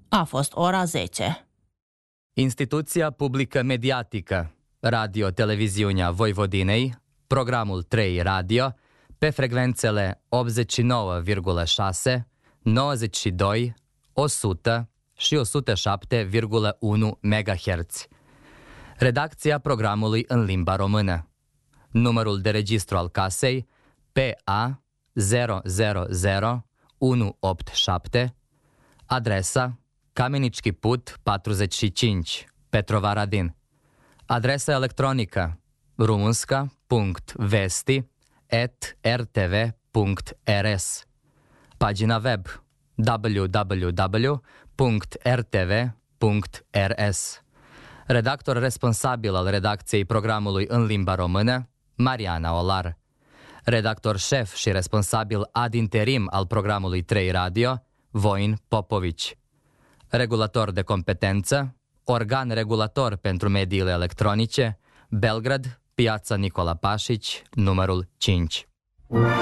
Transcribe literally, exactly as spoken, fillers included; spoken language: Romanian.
A fost ora zece. Instituția publică mediatică, Radio-Televiziunea Voivodinei, programul trei Radio, pe frecvențele optzeci și nouă virgulă șase, nouăzeci și doi, o sută și o sută șapte virgulă unu megahertz. Redacția programului în limba română. Numărul de registru al casei P A zero zero zero unu opt șapte. Adresa Kamenički put patruzeci și cinci, Petrovaradin. Adresa electronică rumunska punct vesti at r t v punct r s. Pagina web w w w punct r t v punct r s. Redactor responsabil al redacției programului în limba română, Mariana Olar. Redactor șef și responsabil ad interim al programului trei Radio, Voin Popovici. Regulator de competență, organ regulator pentru mediile electronice, Belgrad, Piața Nicola Pașici, numărul cinci.